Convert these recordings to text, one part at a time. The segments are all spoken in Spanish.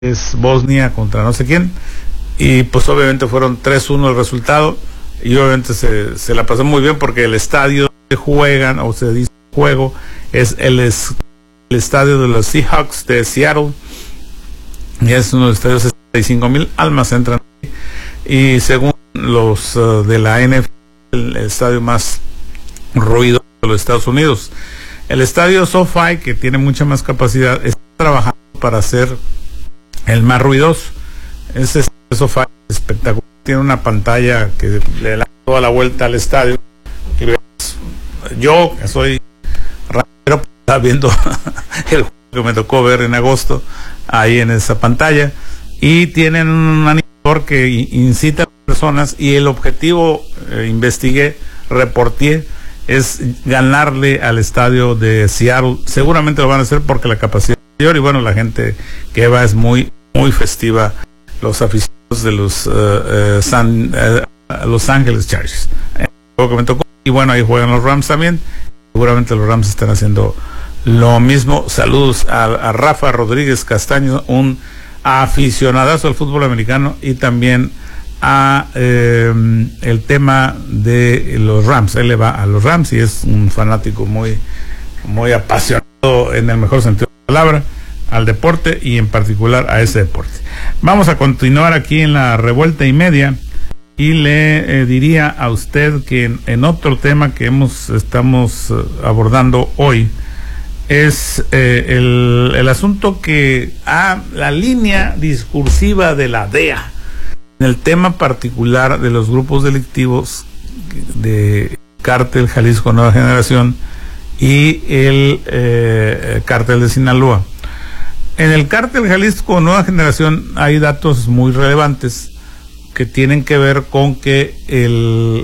es Bosnia contra no sé quién, y pues obviamente fueron 3-1 el resultado, y obviamente se la pasó muy bien porque el estadio donde juegan, o se dice juego, es el estadio de los Seahawks de Seattle, y es uno de los estadios, 65,000 almas entran ahí, y según los de la NFL, el estadio más ruidoso de los Estados Unidos. El estadio SoFi, que tiene mucha más capacidad, está trabajando para ser el más ruidoso. Ese SoFi es espectacular, tiene una pantalla que le da toda la vuelta al estadio, y ves, yo que soy rapero, estaba viendo el juego que me tocó ver en agosto ahí en esa pantalla, y tienen un animador que incita a las personas, y el objetivo, investigué, reporté, es ganarle al estadio de Seattle. Seguramente lo van a hacer porque la capacidad es mayor, y bueno, la gente que va es muy festiva, los aficionados de los Los Ángeles Chargers. Que me tocó, y bueno, ahí juegan los Rams también. Seguramente los Rams están haciendo lo mismo. Saludos a Rafa Rodríguez Castaño, un aficionadazo al fútbol americano, y también a el tema de los Rams. Él le va a los Rams y es un fanático muy apasionado, en el mejor sentido de la palabra, al deporte, y en particular a ese deporte. Vamos a continuar aquí en la revuelta y media, y le diría a usted que en otro tema que estamos abordando hoy es el asunto que la línea discursiva de la DEA en el tema particular de los grupos delictivos de Cártel Jalisco Nueva Generación y el Cártel de Sinaloa. En el Cártel Jalisco Nueva Generación hay datos muy relevantes que tienen que ver con que el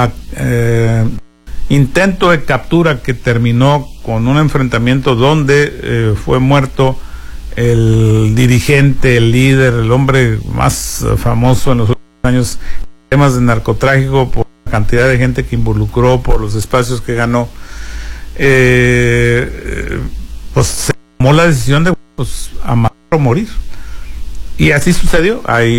intento de captura que terminó con un enfrentamiento donde fue muerto el dirigente, el líder, el hombre más famoso en los últimos años en temas de narcotráfico, por la cantidad de gente que involucró, por los espacios que ganó, pues se tomó la decisión de amar o morir, y así sucedió.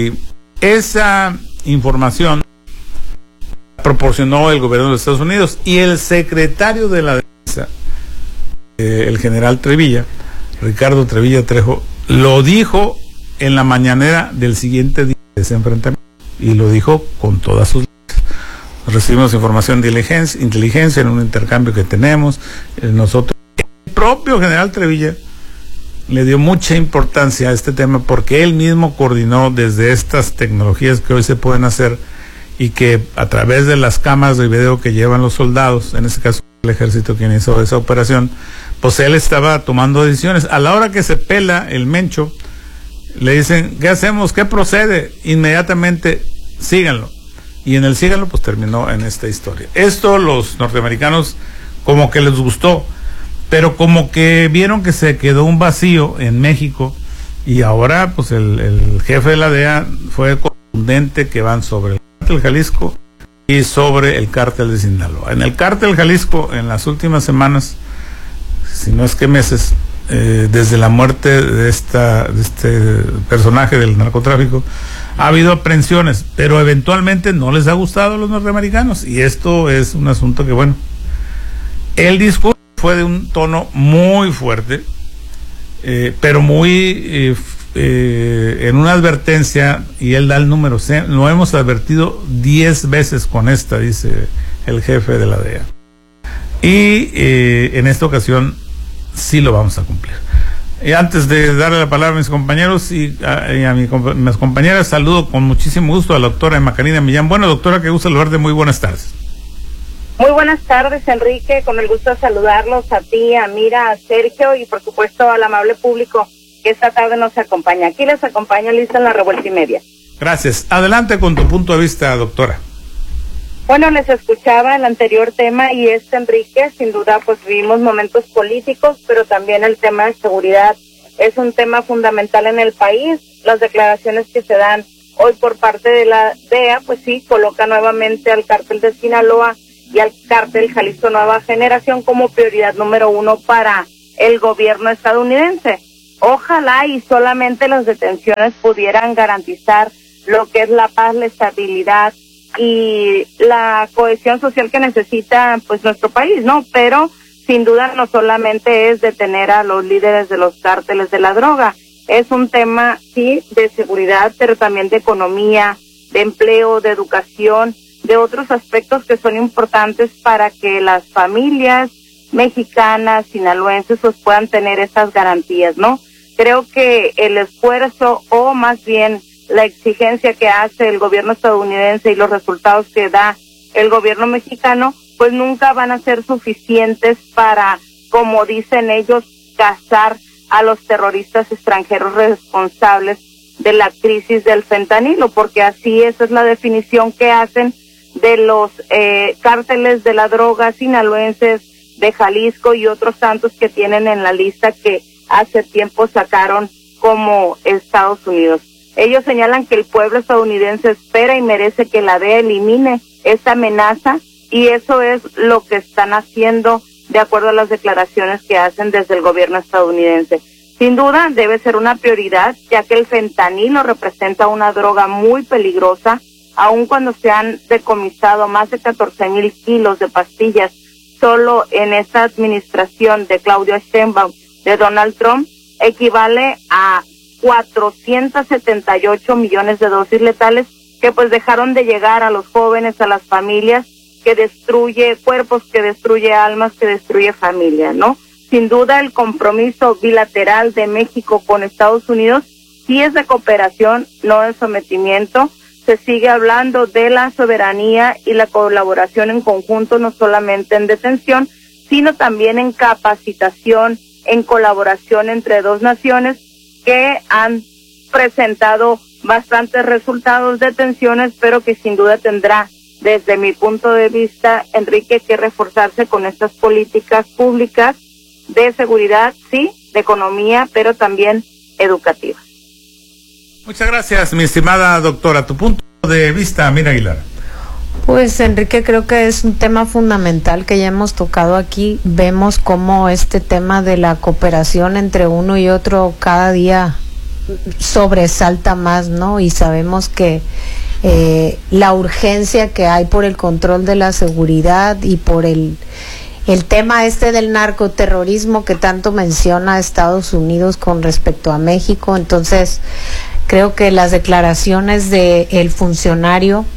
Esa información proporcionó el gobierno de los Estados Unidos, y el secretario de la Defensa, el general Trevilla, Ricardo Trevilla Trejo, lo dijo en la mañanera del siguiente día de ese enfrentamiento, y lo dijo con todas sus letras. Recibimos información de inteligencia en un intercambio que tenemos nosotros. El propio general Trevilla le dio mucha importancia a este tema porque él mismo coordinó desde estas tecnologías que hoy se pueden hacer, y que a través de las cámaras de video que llevan los soldados, en este caso el ejército quien hizo esa operación, pues él estaba tomando decisiones. A la hora que se pela el mencho, le dicen, ¿qué hacemos? ¿Qué procede? Inmediatamente, síganlo. Y en el síganlo, pues terminó en esta historia. Esto los norteamericanos como que les gustó, pero como que vieron que se quedó un vacío en México, y ahora pues el jefe de la DEA fue contundente que van sobre el Cártel Jalisco y sobre el Cártel de Sinaloa. En el Cártel Jalisco, en las últimas semanas, si no es que meses, desde la muerte de este personaje del narcotráfico, ha habido aprehensiones, pero eventualmente no les ha gustado a los norteamericanos, y esto es un asunto que, bueno, el discurso fue de un tono muy fuerte, pero muy en una advertencia, y él da el número, lo hemos advertido 10 veces con esta, dice el jefe de la DEA, y en esta ocasión sí lo vamos a cumplir. Y antes de darle la palabra a mis compañeros y a mis compañeras, saludo con muchísimo gusto a la doctora Emma Karina Millán. Bueno, doctora, que gusto saludarte, muy buenas tardes. Muy buenas tardes, Enrique, con el gusto de saludarlos a ti, a Mira, a Sergio, y por supuesto al amable público que esta tarde nos acompaña. Aquí les acompaña Lisa en la revuelta y media. Gracias. Adelante con tu punto de vista, doctora. Bueno, les escuchaba el anterior tema, y Enrique, sin duda pues vivimos momentos políticos, pero también el tema de seguridad es un tema fundamental en el país. Las declaraciones que se dan hoy por parte de la DEA, pues sí, coloca nuevamente al Cártel de Sinaloa y al Cártel Jalisco Nueva Generación como prioridad número 1 para el gobierno estadounidense. ojalá y solamente las detenciones pudieran garantizar lo que es la paz, la estabilidad y la cohesión social que necesita pues nuestro país, ¿no? Pero sin duda no solamente es detener a los líderes de los cárteles de la droga, es un tema, sí, de seguridad, pero también de economía, de empleo, de educación, de otros aspectos que son importantes para que las familias mexicanas, sinaloenses, pues puedan tener esas garantías, ¿no? Creo que el esfuerzo, o más bien la exigencia que hace el gobierno estadounidense y los resultados que da el gobierno mexicano, pues nunca van a ser suficientes para, como dicen ellos, cazar a los terroristas extranjeros responsables de la crisis del fentanilo, porque así esa es la definición que hacen de los cárteles de la droga sinaloenses de Jalisco y otros tantos que tienen en la lista que hace tiempo sacaron como Estados Unidos. Ellos señalan que el pueblo estadounidense espera y merece que la DEA elimine esta amenaza, y eso es lo que están haciendo de acuerdo a las declaraciones que hacen desde el gobierno estadounidense. Sin duda debe ser una prioridad, ya que el fentanilo representa una droga muy peligrosa, aun cuando se han decomisado más de 14,000 kilos de pastillas solo en esta administración de Claudia Sheinbaum, de Donald Trump, equivale a 478 millones de dosis letales que pues dejaron de llegar a los jóvenes, a las familias, que destruye cuerpos, que destruye almas, que destruye familias, ¿no? Sin duda el compromiso bilateral de México con Estados Unidos sí es de cooperación, no de sometimiento. Se sigue hablando de la soberanía y la colaboración en conjunto, no solamente en detención, sino también en capacitación, en colaboración entre dos naciones que han presentado bastantes resultados de detenciones, pero que sin duda tendrá, desde mi punto de vista, Enrique, que reforzarse con estas políticas públicas de seguridad, sí, de economía, pero también educativas. Muchas gracias, mi estimada doctora. Tu punto de vista, Mira Aguilar. Pues Enrique, creo que es un tema fundamental que ya hemos tocado aquí. Vemos cómo este tema de la cooperación entre uno y otro cada día sobresalta más, ¿no? Y sabemos que la urgencia que hay por el control de la seguridad y por el tema este del narcoterrorismo que tanto menciona Estados Unidos con respecto a México. Entonces, creo que las declaraciones del funcionario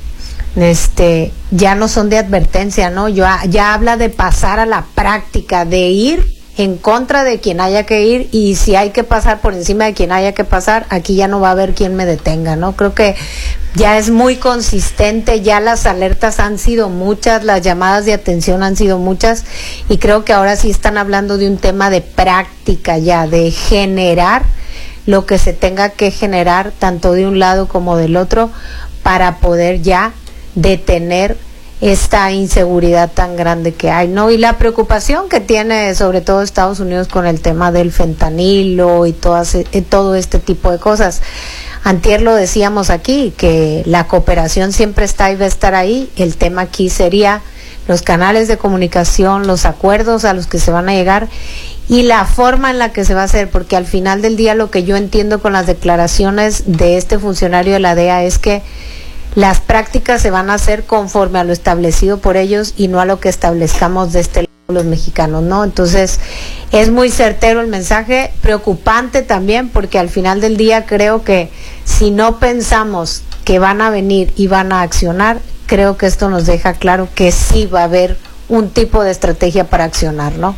ya no son de advertencia, ¿no? Ya habla de pasar a la práctica, de ir en contra de quien haya que ir, y si hay que pasar por encima de quien haya que pasar, aquí ya no va a haber quien me detenga, ¿no? Creo que ya es muy consistente, ya las alertas han sido muchas, las llamadas de atención han sido muchas, y creo que ahora sí están hablando de un tema de práctica ya, de generar lo que se tenga que generar, tanto de un lado como del otro, para poder ya detener esta inseguridad tan grande que hay, ¿no? Y la preocupación que tiene sobre todo Estados Unidos con el tema del fentanilo y todo este tipo de cosas. Antier lo decíamos aquí, que la cooperación siempre está y va a estar ahí. El tema aquí sería los canales de comunicación, los acuerdos a los que se van a llegar y la forma en la que se va a hacer, porque al final del día lo que yo entiendo con las declaraciones de este funcionario de la DEA es que las prácticas se van a hacer conforme a lo establecido por ellos y no a lo que establezcamos de este lado los mexicanos, ¿no? Entonces, es muy certero el mensaje, preocupante también, porque al final del día creo que si no pensamos que van a venir y van a accionar, creo que esto nos deja claro que sí va a haber un tipo de estrategia para accionar, ¿no?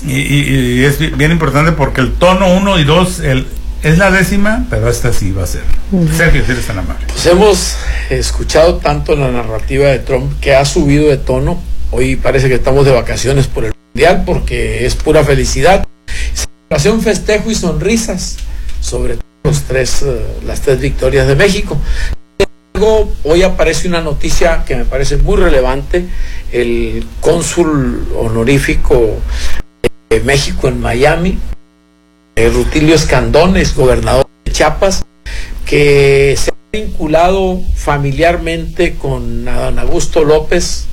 Y es bien importante porque el tono 1 y 2, es la 10ª, pero esta sí va a ser. Sergio, si eres tan amable. Pues hemos escuchado tanto la narrativa de Trump que ha subido de tono. Hoy parece que estamos de vacaciones por el Mundial porque es pura felicidad. Celebración, festejo y sonrisas sobre las tres victorias de México. Luego, hoy aparece una noticia que me parece muy relevante. El cónsul honorífico de México en Miami, Rutilio Escandón, gobernador de Chiapas, que se ha vinculado familiarmente con Adán Augusto López,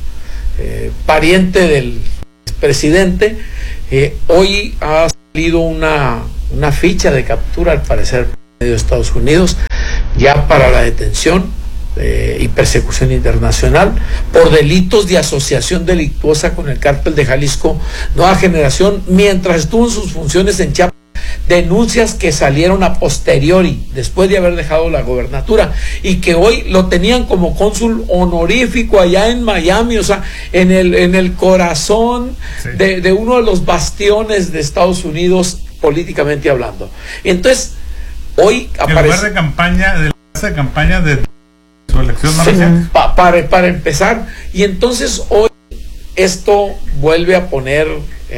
pariente del presidente. Hoy ha salido una una ficha de captura, al parecer, de Estados Unidos, ya para la detención y persecución internacional por delitos de asociación delictuosa con el cártel de Jalisco Nueva Generación, mientras estuvo en sus funciones en Chiapas. Denuncias que salieron a posteriori, después de haber dejado la gobernatura, y que hoy lo tenían como cónsul honorífico allá en Miami, o sea, en el corazón sí, de uno de los bastiones de Estados Unidos, políticamente hablando. Entonces, hoy aparece... En lugar de campaña de su elección, ¿no? Sí, para empezar, y entonces hoy esto vuelve a poner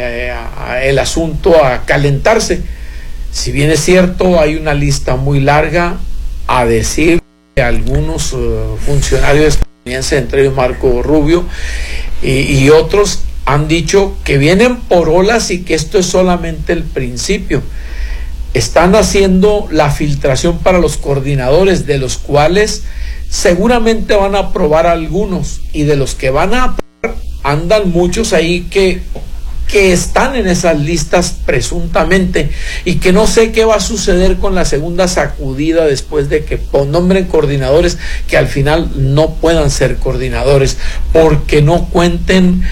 el asunto a calentarse. Si bien es cierto, hay una lista muy larga, a decir de algunos funcionarios estadounidenses, entre ellos Marco Rubio y otros, han dicho que vienen por olas y que esto es solamente el principio. Están haciendo la filtración para los coordinadores, de los cuales seguramente van a aprobar algunos, y de los que van a aprobar andan muchos ahí que están en esas listas presuntamente, y que no sé qué va a suceder con la segunda sacudida después de que nombren coordinadores que al final no puedan ser coordinadores porque no cuenten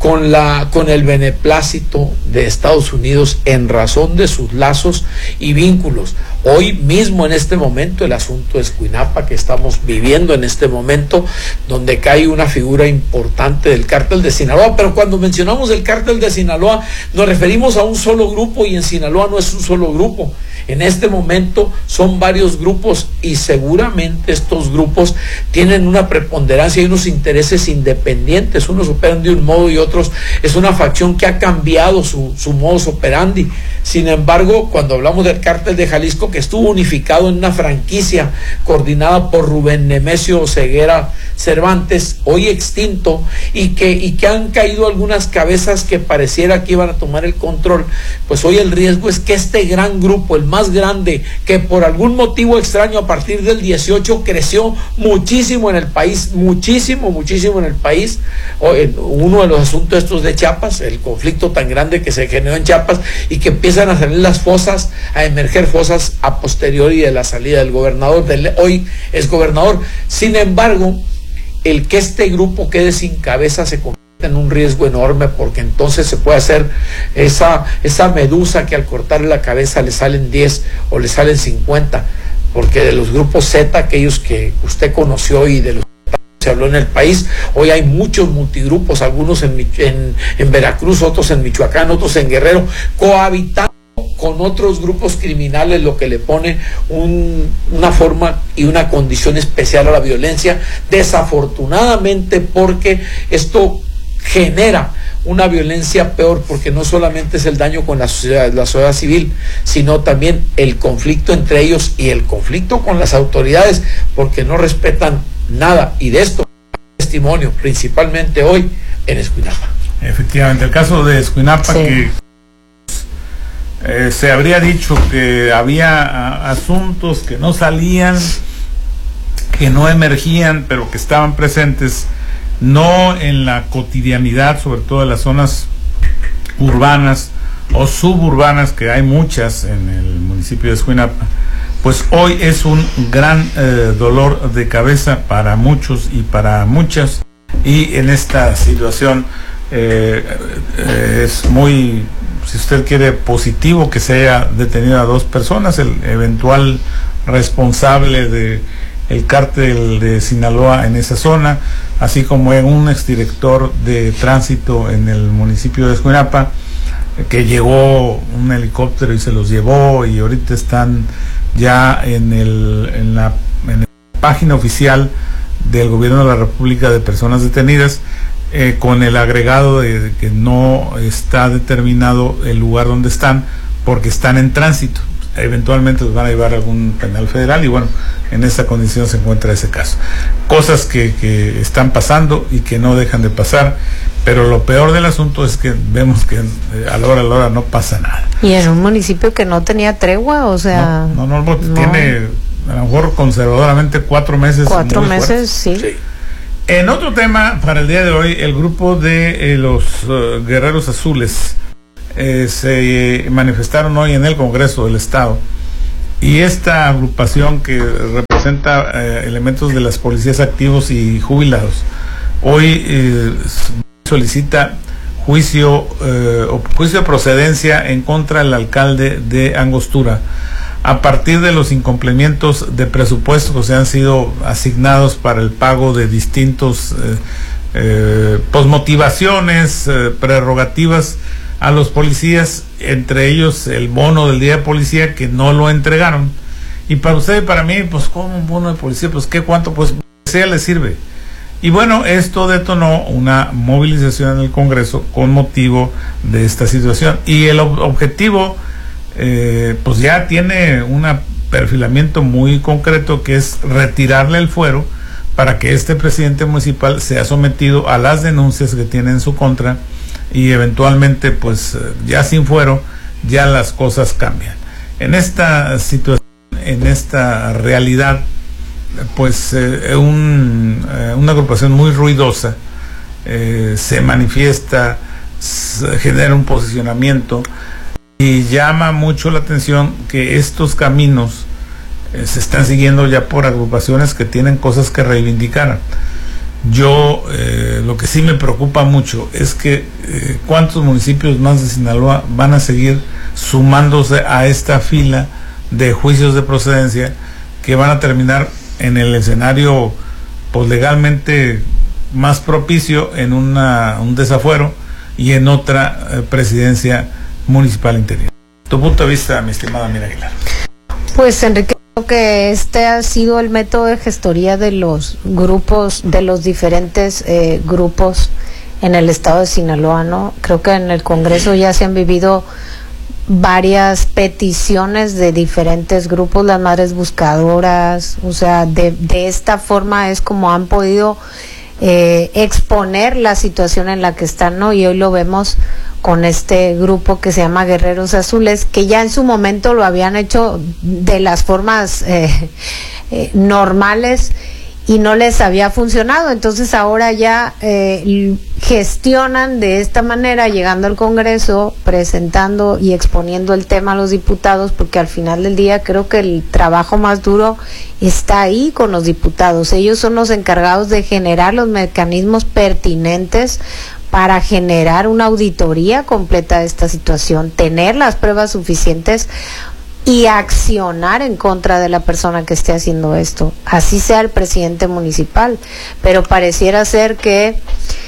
con el beneplácito de Estados Unidos en razón de sus lazos y vínculos. Hoy mismo, en este momento, el asunto de Escuinapa que estamos viviendo en este momento, donde cae una figura importante del cártel de Sinaloa, pero cuando mencionamos el cártel de Sinaloa nos referimos a un solo grupo, y en Sinaloa no es un solo grupo. En este momento son varios grupos, y seguramente estos grupos tienen una preponderancia y unos intereses independientes. Unos operan de un modo y otros es una facción que ha cambiado su modus operandi. Sin embargo, cuando hablamos del cártel de Jalisco, que estuvo unificado en una franquicia coordinada por Rubén Nemesio Ceguera Cervantes, hoy extinto, y que han caído algunas cabezas que pareciera que iban a tomar el control, pues hoy el riesgo es que este gran grupo, el más grande, que por algún motivo extraño a partir del 18 creció muchísimo en el país, muchísimo en el país. Uno de los asuntos estos de Chiapas, el conflicto tan grande que se generó en Chiapas, y que empiezan a salir las fosas, a emerger fosas a posteriori de la salida del gobernador, hoy es gobernador. Sin embargo, el que este grupo quede sin cabeza se convierte en un riesgo enorme, porque entonces se puede hacer esa medusa que al cortarle la cabeza le salen 10 o le salen 50, porque de los grupos Z, aquellos que usted conoció y de los que se habló en el país, hoy hay muchos multigrupos, algunos en Veracruz, otros en Michoacán, otros en Guerrero, cohabitando con otros grupos criminales, lo que le pone una forma y una condición especial a la violencia, desafortunadamente, porque esto genera una violencia peor, porque no solamente es el daño con la sociedad civil, sino también el conflicto entre ellos y el conflicto con las autoridades, porque no respetan nada, y de esto testimonio principalmente hoy en Escuinapa. Efectivamente, el caso de Escuinapa, sí, que se habría dicho que había asuntos que no salían, que no emergían, pero que estaban presentes, no en la cotidianidad, sobre todo en las zonas urbanas o suburbanas, que hay muchas en el municipio de Escuinapa. Pues hoy es un gran dolor de cabeza para muchos y para muchas, y en esta situación es muy, si usted quiere, positivo que se haya detenido a 2 personas, el eventual responsable de el cártel de Sinaloa en esa zona, así como en un exdirector de tránsito en el municipio de Escuinapa, que llegó un helicóptero y se los llevó, y ahorita están ya en la página oficial del gobierno de la República de personas detenidas, con el agregado de que no está determinado el lugar donde están, porque están en tránsito. Eventualmente los van a llevar a algún penal federal, y bueno, en esa condición se encuentra ese caso. Cosas que están pasando y que no dejan de pasar, pero lo peor del asunto es que vemos que a la hora no pasa nada. Y en un municipio que no tenía tregua, o sea... No. Tiene a lo mejor conservadoramente 4 meses. 4 meses, sí. En otro tema, para el día de hoy, el grupo de los Guerreros Azules se manifestaron hoy en el Congreso del Estado, y esta agrupación que representa elementos de las policías activos y jubilados, hoy solicita juicio de procedencia en contra del alcalde de Angostura a partir de los incumplimientos de presupuestos que se han sido asignados para el pago de distintos motivaciones, prerrogativas a los policías, entre ellos el bono del día de policía, que no lo entregaron. Y para usted y para mí, pues ¿cómo un bono de policía? Pues ¿qué cuánto? Pues sea le sirve. Y bueno, esto detonó una movilización en el Congreso con motivo de esta situación, y el objetivo pues ya tiene un perfilamiento muy concreto, que es retirarle el fuero para que este presidente municipal sea sometido a las denuncias que tiene en su contra, y eventualmente pues ya sin fuero ya las cosas cambian. En esta situación, en esta realidad, pues una agrupación muy ruidosa se manifiesta, genera un posicionamiento, y llama mucho la atención que estos caminos se están siguiendo ya por agrupaciones que tienen cosas que reivindicar. Yo lo que sí me preocupa mucho es que cuántos municipios más de Sinaloa van a seguir sumándose a esta fila de juicios de procedencia que van a terminar en el escenario pues legalmente más propicio, en un desafuero y en otra presidencia municipal interior. Tu punto de vista, mi estimada Mira Aguilar. Pues Enrique, creo que este ha sido el método de gestoría de los grupos, de los diferentes grupos en el estado de Sinaloa, ¿no? Creo que en el Congreso ya se han vivido varias peticiones de diferentes grupos, las madres buscadoras, o sea, de esta forma es como han podido exponer la situación en la que están, ¿no? Y hoy lo vemos con este grupo que se llama Guerreros Azules, que ya en su momento lo habían hecho de las formas normales y no les había funcionado. Entonces ahora ya gestionan de esta manera, llegando al Congreso, presentando y exponiendo el tema a los diputados, porque al final del día creo que el trabajo más duro está ahí con los diputados. Ellos son los encargados de generar los mecanismos pertinentes para generar una auditoría completa de esta situación, tener las pruebas suficientes y accionar en contra de la persona que esté haciendo esto, así sea el presidente municipal. Pero pareciera ser que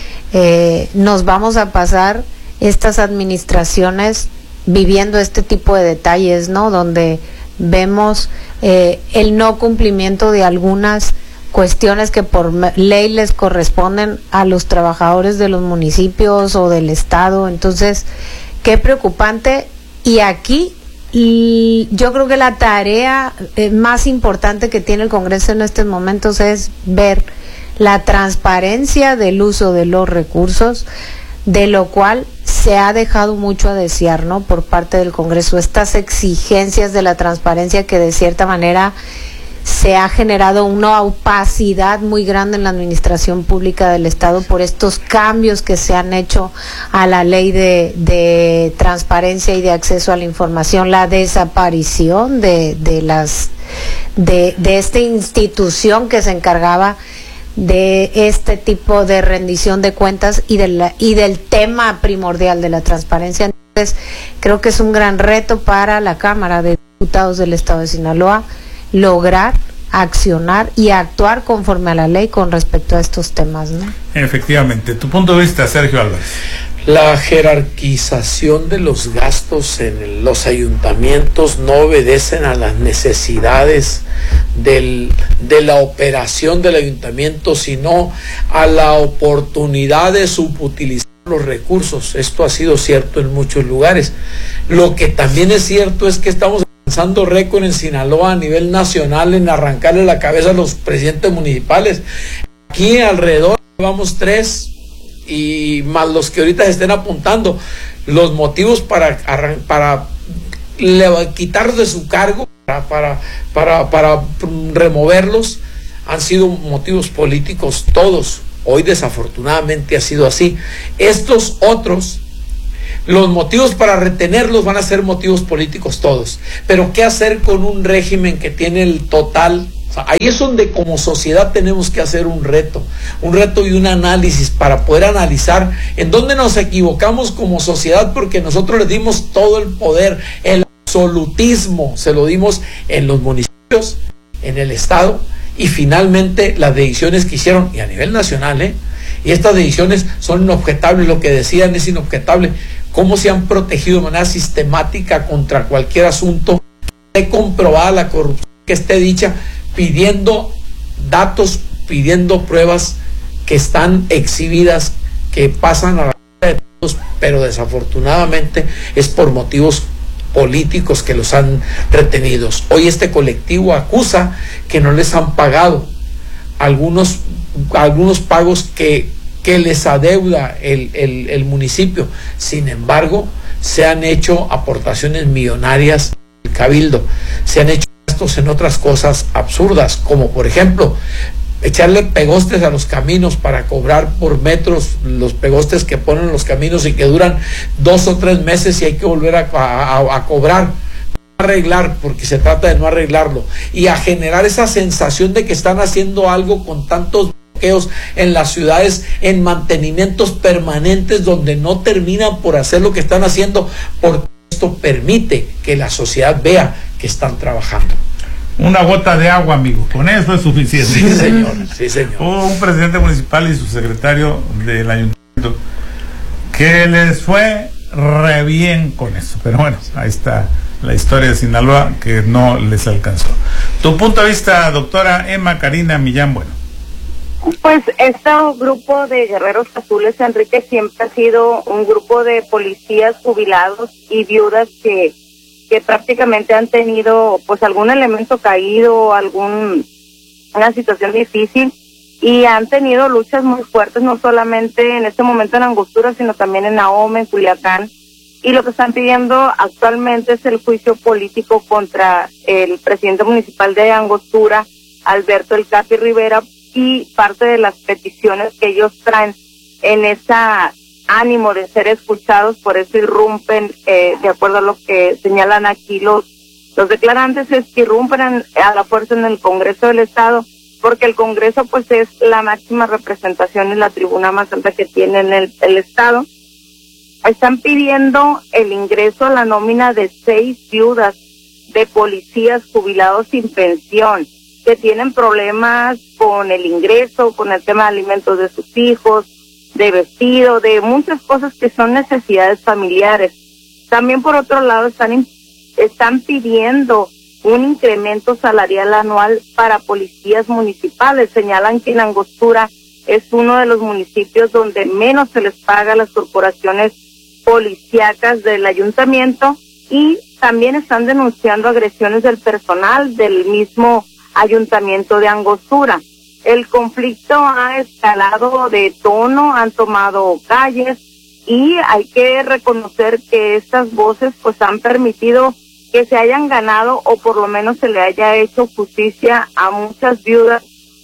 nos vamos a pasar estas administraciones viviendo este tipo de detalles, ¿no? Donde vemos el no cumplimiento de algunas cuestiones que por ley les corresponden a los trabajadores de los municipios o del estado. Entonces, qué preocupante. Y aquí yo creo que la tarea más importante que tiene el Congreso en estos momentos es ver la transparencia del uso de los recursos, de lo cual se ha dejado mucho a desear, ¿no? Por parte del Congreso, estas exigencias de la transparencia que de cierta manera se ha generado una opacidad muy grande en la administración pública del Estado por estos cambios que se han hecho a la ley de transparencia y de acceso a la información, la desaparición de esta institución que se encargaba de este tipo de rendición de cuentas y del tema primordial de la transparencia. Entonces, creo que es un gran reto para la Cámara de Diputados del Estado de Sinaloa lograr accionar y actuar conforme a la ley con respecto a estos temas, ¿no? Efectivamente. Tu punto de vista, Sergio Álvarez. La jerarquización de los gastos en los ayuntamientos no obedecen a las necesidades de la operación del ayuntamiento, sino a la oportunidad de subutilizar los recursos. Esto ha sido cierto en muchos lugares. Lo que también es cierto es que estamos alcanzando récord en Sinaloa a nivel nacional en arrancarle la cabeza a los presidentes municipales. Aquí alrededor vamos 3 y más los que ahorita se estén apuntando. Los motivos para quitarlos de su cargo, para removerlos, han sido motivos políticos todos. Hoy desafortunadamente ha sido así. Estos otros Los motivos para retenerlos van a ser motivos políticos todos. Pero ¿qué hacer con un régimen que tiene el total? O sea, ahí es donde como sociedad tenemos que hacer un reto y un análisis para poder analizar en dónde nos equivocamos como sociedad, porque nosotros le dimos todo el poder, el absolutismo se lo dimos en los municipios, en el estado, y finalmente las decisiones que hicieron, y a nivel nacional, y estas decisiones son inobjetables, lo que decían es inobjetable, cómo se han protegido de manera sistemática contra cualquier asunto, que esté comprobada la corrupción, que esté dicha, pidiendo datos, pidiendo pruebas que están exhibidas, que pasan a la de todos, pero desafortunadamente es por motivos políticos que los han retenidos. Hoy este colectivo acusa que no les han pagado algunos pagos que les adeuda el municipio. Sin embargo, se han hecho aportaciones millonarias al cabildo, se han hecho gastos en otras cosas absurdas, como por ejemplo echarle pegostes a los caminos para cobrar por metros, los pegostes que ponen en los caminos y que duran 2 o 3 meses y hay que volver a cobrar, arreglar, porque se trata de no arreglarlo, y a generar esa sensación de que están haciendo algo con tantos bloqueos en las ciudades, en mantenimientos permanentes donde no terminan por hacer lo que están haciendo, porque esto permite que la sociedad vea que están trabajando. Una gota de agua, amigo, con eso es suficiente. Sí, señor, sí, señor. Hubo un presidente municipal y su secretario del ayuntamiento que les fue re bien con eso, pero bueno, ahí está la historia de Sinaloa que no les alcanzó. Tu punto de vista, doctora Emma Karina Millán. Bueno, pues este grupo de guerreros azules, Enrique, siempre ha sido un grupo de policías jubilados y viudas que prácticamente han tenido pues algún elemento caído, una situación difícil, y han tenido luchas muy fuertes, no solamente en este momento en Angostura, sino también en Ahome, en Culiacán. Y lo que están pidiendo actualmente es el juicio político contra el presidente municipal de Angostura, Alberto El Capi Rivera, y parte de las peticiones que ellos traen en esa ánimo de ser escuchados, por eso irrumpen, de acuerdo a lo que señalan aquí los declarantes, es que irrumpen a la fuerza en el Congreso del Estado, porque el Congreso pues es la máxima representación y la tribuna más alta que tiene en el Estado. Están pidiendo el ingreso a la nómina de 6 viudas de policías jubilados sin pensión, que tienen problemas con el ingreso, con el tema de alimentos de sus hijos, de vestido, de muchas cosas que son necesidades familiares. También por otro lado están pidiendo un incremento salarial anual para policías municipales. Señalan que en Angostura es uno de los municipios donde menos se les paga a las corporaciones policíacas del ayuntamiento, y también están denunciando agresiones del personal del mismo ayuntamiento de Angostura. El conflicto ha escalado de tono, han tomado calles, y hay que reconocer que estas voces pues han permitido que se hayan ganado, o por lo menos se le haya hecho justicia a muchas viudas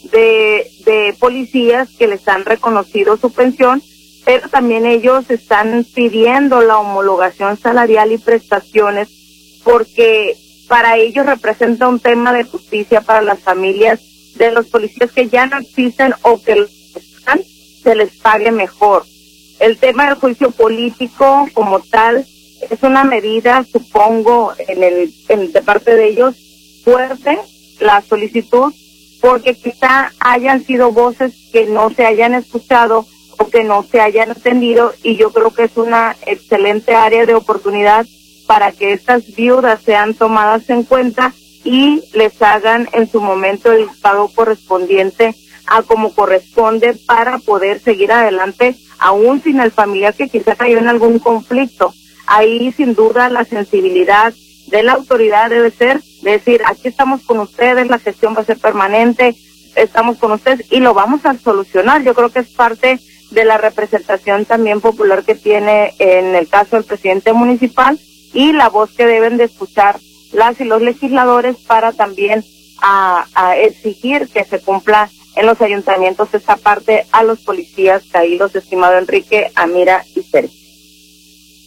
de policías que les han reconocido su pensión, pero también ellos están pidiendo la homologación salarial y prestaciones, porque para ellos representa un tema de justicia para las familias de los policías que ya no existen o que se les pague mejor. El tema del juicio político como tal es una medida, supongo, de parte de ellos fuerte, la solicitud, porque quizá hayan sido voces que no se hayan escuchado o que no se hayan atendido, y yo creo que es una excelente área de oportunidad para que estas viudas sean tomadas en cuenta y les hagan en su momento el pago correspondiente a como corresponde, para poder seguir adelante aún sin el familiar que quizá cayó en algún conflicto. Ahí sin duda la sensibilidad de la autoridad debe ser decir: aquí estamos con ustedes, la gestión va a ser permanente, estamos con ustedes y lo vamos a solucionar. Yo creo que es parte de la representación también popular que tiene en el caso del presidente municipal, y la voz que deben de escuchar las y los legisladores para también a exigir que se cumpla en los ayuntamientos esta parte a los policías caídos, estimado Enrique, Amira y Sergio.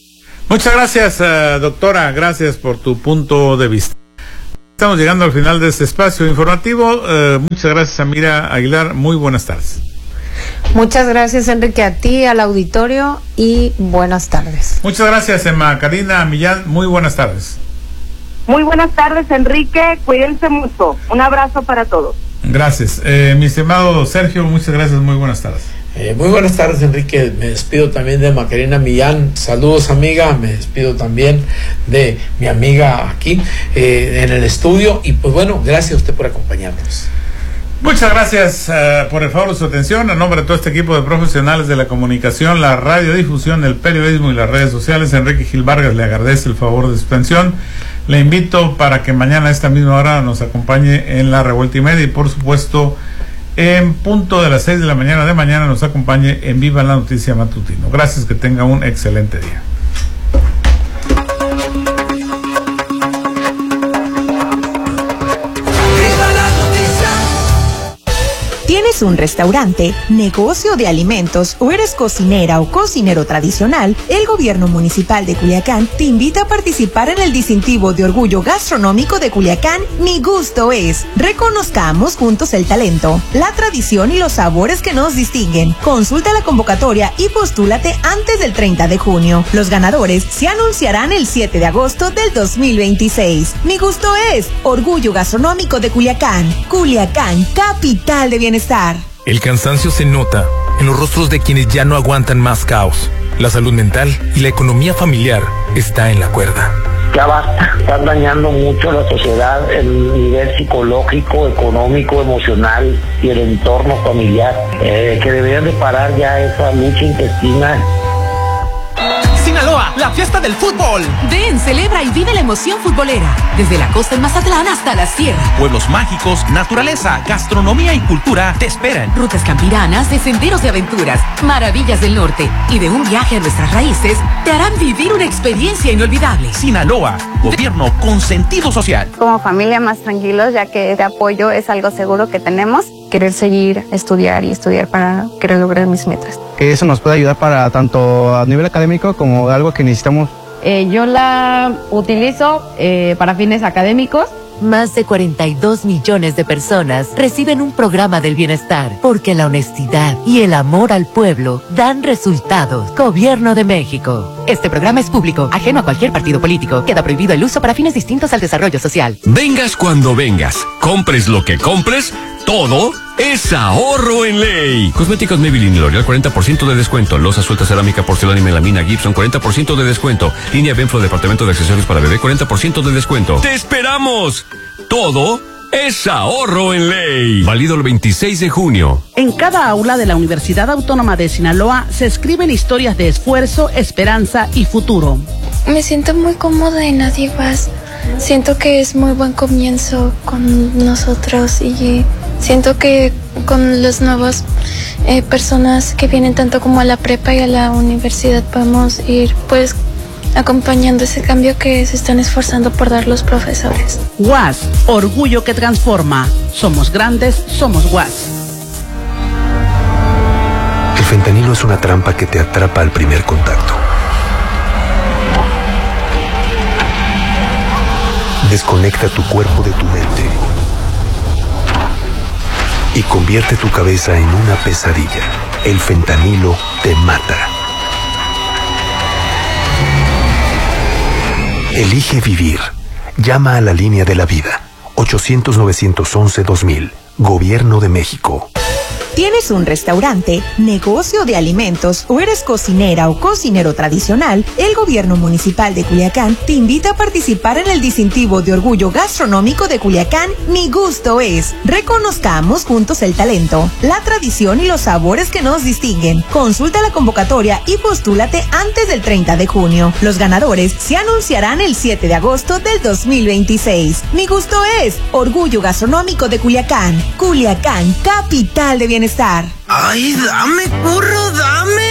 Muchas gracias, doctora, gracias por tu punto de vista. Estamos llegando al final de este espacio informativo. Muchas gracias, Amira Aguilar, muy buenas tardes. Muchas gracias, Enrique, a ti, al auditorio, y buenas tardes. Muchas gracias, Emma Karina Millán, muy buenas tardes. Muy buenas tardes, Enrique, cuídense mucho, un abrazo para todos. Gracias. Mi estimado Sergio, muchas gracias, muy buenas tardes. Muy buenas tardes, Enrique. Me despido también de Macarena Millán. Saludos, amiga. Me despido también de mi amiga aquí en el estudio. Y pues bueno, gracias a usted por acompañarnos. Muchas gracias por el favor de su atención. En nombre de todo este equipo de profesionales de la comunicación, la radiodifusión, el periodismo y las redes sociales, Enrique Gil Vargas le agradece el favor de su atención. Le invito para que mañana a esta misma hora nos acompañe en La Revuelta y Media, y por supuesto en punto de las 6 de la mañana de mañana nos acompañe en Viva la Noticia Matutino. Gracias, que tenga un excelente día. ¿Tienes un restaurante, negocio de alimentos o eres cocinera o cocinero tradicional? El Gobierno Municipal de Culiacán te invita a participar en el distintivo de orgullo gastronómico de Culiacán, Mi Gusto Es. Reconozcamos juntos el talento, la tradición y los sabores que nos distinguen. Consulta la convocatoria y postúlate antes del 30 de junio. Los ganadores se anunciarán el 7 de agosto del 2026. Mi Gusto Es, orgullo gastronómico de Culiacán. Culiacán, capital de bienestar. El cansancio se nota en los rostros de quienes ya no aguantan más caos. La salud mental y la economía familiar está en la cuerda. Ya basta, están dañando mucho a la sociedad, el nivel psicológico, económico, emocional y el entorno familiar, que deberían de parar ya esa lucha intestina. Sinaloa, la fiesta del fútbol. Ven, celebra y vive la emoción futbolera. Desde la costa en Mazatlán hasta la sierra. Pueblos mágicos, naturaleza, gastronomía y cultura te esperan. Rutas campiranas de senderos de aventuras, maravillas del norte y de un viaje a nuestras raíces te harán vivir una experiencia inolvidable. Sinaloa, gobierno con sentido social. Como familia más tranquilos, ya que este apoyo es algo seguro que tenemos. Querer seguir, estudiar para querer lograr mis metas. Eso nos puede ayudar para tanto a nivel académico como algo que necesitamos. Yo la utilizo para fines académicos. Más de 42 millones de personas reciben un programa del bienestar porque la honestidad y el amor al pueblo dan resultados. Gobierno de México. Este programa es público, ajeno a cualquier partido político. Queda prohibido el uso para fines distintos al desarrollo social. Vengas cuando vengas, compres lo que compres, todo es ahorro en ley. Cosméticos Maybelline y L'Oreal 40% de descuento. Loza suelta cerámica, porcelana y melamina Gibson 40% de descuento. Línea Benflo departamento de accesorios para bebé 40% de descuento. ¡Te esperamos! Todo es ahorro en ley. Válido el 26 de junio. En cada aula de la Universidad Autónoma de Sinaloa se escriben historias de esfuerzo, esperanza y futuro. Me siento muy cómoda en Adivas. Siento que es muy buen comienzo con nosotros y siento que con las nuevas personas que vienen tanto como a la prepa y a la universidad podemos ir pues acompañando ese cambio que se están esforzando por dar los profesores. UAS, orgullo que transforma. Somos grandes, somos UAS. El fentanilo es una trampa que te atrapa al primer contacto. Desconecta tu cuerpo de tu mente y convierte tu cabeza en una pesadilla. El fentanilo te mata. Elige vivir. Llama a la línea de la vida. 800-911-2000. Gobierno de México. ¿Tienes un restaurante, negocio de alimentos o eres cocinera o cocinero tradicional? El Gobierno Municipal de Culiacán te invita a participar en el distintivo de orgullo gastronómico de Culiacán, Mi Gusto Es. Reconozcamos juntos el talento, la tradición y los sabores que nos distinguen. Consulta la convocatoria y postúlate antes del 30 de junio. Los ganadores se anunciarán el 7 de agosto del 2026. Mi Gusto Es, orgullo gastronómico de Culiacán. Culiacán, capital de bienestar. ¡Ay, dame, curro, dame!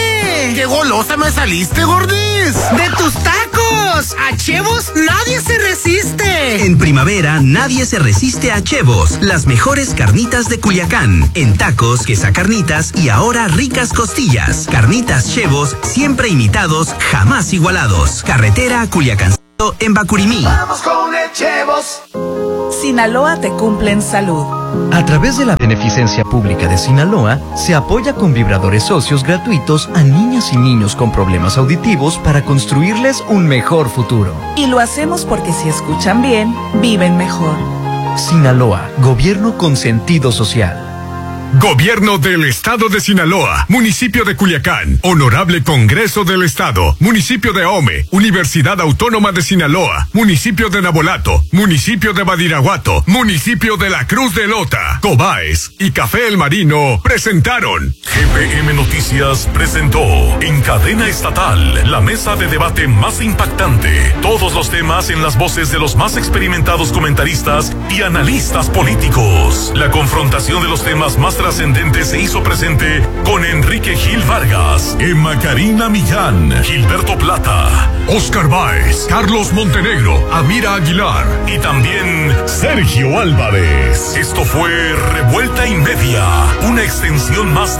¡Qué golosa me saliste, gordis! ¡De tus tacos! ¡A Chevos nadie se resiste! En primavera, nadie se resiste a Chevos, las mejores carnitas de Culiacán. En tacos, quesacarnitas y ahora ricas costillas. Carnitas Chevos, siempre imitados, jamás igualados. Carretera Culiacán en Bacurimí. ¡Vamos con el Chevos! Sinaloa te cumple en salud. A través de la Beneficencia Pública de Sinaloa, se apoya con vibradores socios gratuitos a niñas y niños con problemas auditivos para construirles un mejor futuro. Y lo hacemos porque si escuchan bien, viven mejor. Sinaloa, gobierno con sentido social. Gobierno del Estado de Sinaloa, Municipio de Culiacán, Honorable Congreso del Estado, Municipio de Ahome, Universidad Autónoma de Sinaloa, Municipio de Nabolato, Municipio de Badiraguato, Municipio de la Cruz de Lota, Cobaes y Café El Marino presentaron. GPM Noticias presentó en cadena estatal la mesa de debate más impactante. Todos los temas en las voces de los más experimentados comentaristas y analistas políticos. La confrontación de los temas más trascendente se hizo presente con Enrique Gil Vargas, Emma Karina Millán, Gilberto Plata, Oscar Báez, Carlos Montenegro, Amira Aguilar y también Sergio Álvarez. Esto fue Revuelta y Media, una extensión más